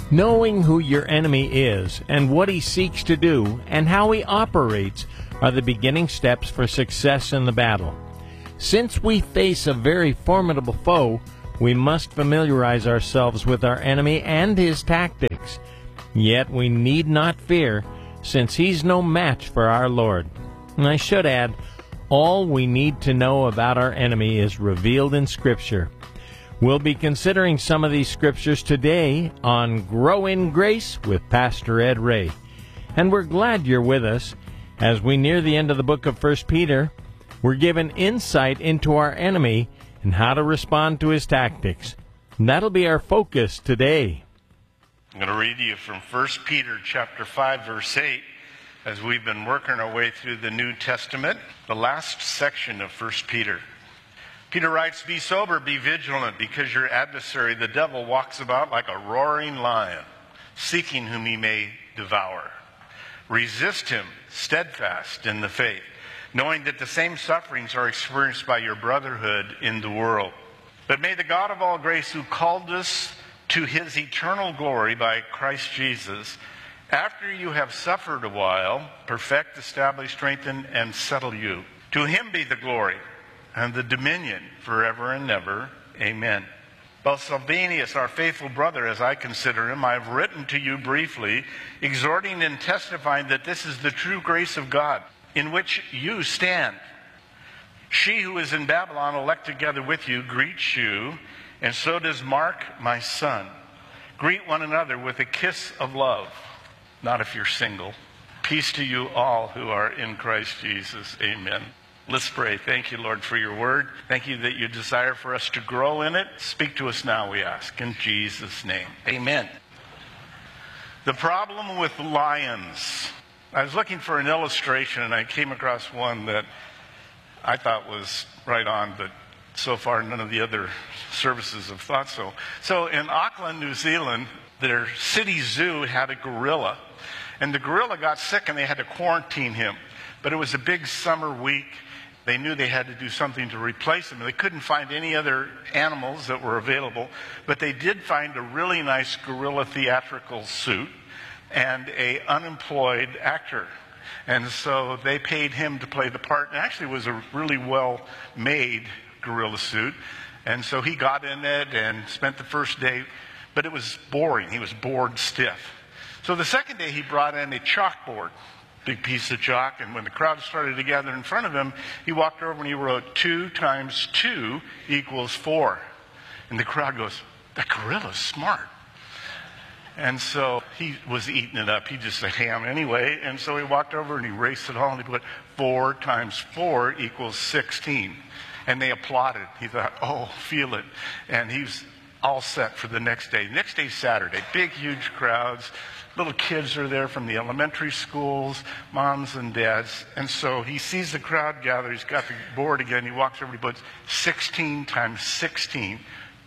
Knowing who your enemy is and what he seeks to do and how he operates are the beginning steps for success in the battle. Since we face a very formidable foe, we must familiarize ourselves with our enemy and his tactics. Yet we need not fear, since he's no match for our Lord. And I should add, all we need to know about our enemy is revealed in Scripture. We'll be considering some of these scriptures today on Grow in Grace with Pastor Ed Ray. And we're glad you're with us. As we near the end of the book of 1 Peter, we're given insight into our enemy and how to respond to his tactics. And that'll be our focus today. I'm going to read to you from 1 Peter chapter 5, verse 8, as we've been working our way through the New Testament, the last section of 1 Peter. Peter writes, "Be sober, be vigilant, because your adversary, the devil, walks about like a roaring lion, seeking whom he may devour. Resist him, steadfast in the faith, knowing that the same sufferings are experienced by your brotherhood in the world. But may the God of all grace, who called us to his eternal glory by Christ Jesus, after you have suffered a while, perfect, establish, strengthen, and settle you. To him be the glory and the dominion forever and ever. Amen. Well, Silvanus, our faithful brother, as I consider him, I have written to you briefly, exhorting and testifying that this is the true grace of God, in which you stand. She who is in Babylon, elect together with you, greets you, and so does Mark, my son. Greet one another with a kiss of love, not if you're single. Peace to you all who are in Christ Jesus. Amen." Let's pray. Thank you, Lord, for your word. Thank you that you desire for us to grow in it. Speak to us now, we ask, in Jesus' name. Amen. The problem with lions. I was looking for an illustration, and I came across one that I thought was right on, but so far none of the other services have thought so. So in Auckland, New Zealand, their city zoo had a gorilla. And the gorilla got sick, and they had to quarantine him. But it was a big summer week. They knew they had to do something to replace him. They couldn't find any other animals that were available, but they did find a really nice gorilla theatrical suit and an unemployed actor. And so they paid him to play the part. And actually it was a really well-made gorilla suit. And so he got in it and spent the first day, but it was boring. He was bored stiff. So the second day he brought in a chalkboard. Big piece of chalk, and when the crowd started to gather in front of him, he walked over and he wrote 2 times 2 equals 4. And the crowd goes, "That gorilla's smart." And so he was eating it up. He just a ham anyway. And so he walked over and he erased it all, and he put 4 times 4 equals 16. And they applauded. He thought, oh, feel it. And he was all set for the next day. Next day's Saturday. Big, huge crowds. Little kids are there from the elementary schools, moms and dads. And so he sees the crowd gather. He's got the board again. He walks over and he puts 16 times 16,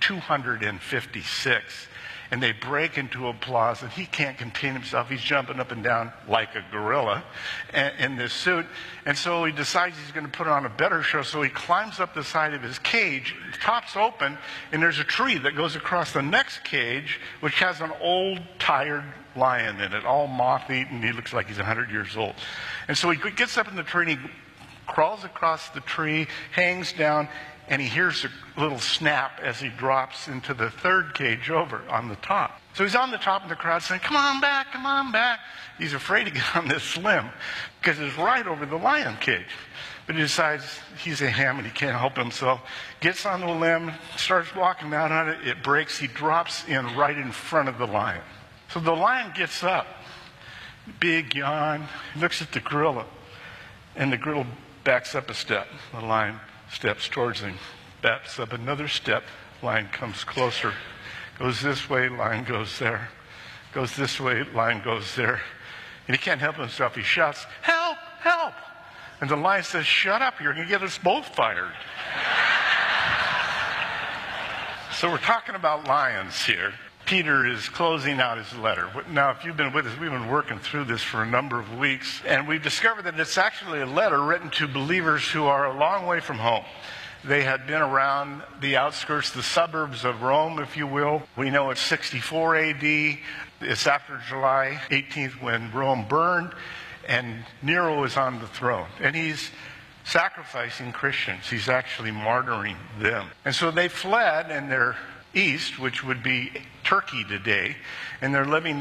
256. And they break into applause, and he can't contain himself. He's jumping up and down like a gorilla in this suit. And so he decides he's going to put on a better show. So he climbs up the side of his cage, the top's open, and there's a tree that goes across the next cage, which has an old, tired lion in it, all moth-eaten. He looks like he's 100 years old. And so he gets up in the tree, and he crawls across the tree, hangs down, and he hears a little snap as he drops into the third cage over on the top. So he's on the top of the crowd saying, "Come on back, come on back." He's afraid to get on this limb because it's right over the lion cage. But he decides he's a ham and he can't help himself. Gets on the limb, starts walking down on it. It breaks. He drops in right in front of the lion. So the lion gets up, big yawn, looks at the gorilla, and the gorilla backs up a step. The lion steps towards him, backs up another step, lion comes closer, goes this way, lion goes there, goes this way, lion goes there. And he can't help himself. He shouts, "Help, help!" And the lion says, "Shut up, you're going to get us both fired." So we're talking about lions here. Peter is closing out his letter. Now, if you've been with us, we've been working through this for a number of weeks, and we've discovered that it's actually a letter written to believers who are a long way from home. They had been around the outskirts, the suburbs of Rome, if you will. We know it's 64 AD. It's after July 18th when Rome burned, and Nero is on the throne. And he's sacrificing Christians. He's actually martyring them. And so they fled, and they're east, which would be Turkey today, and they're living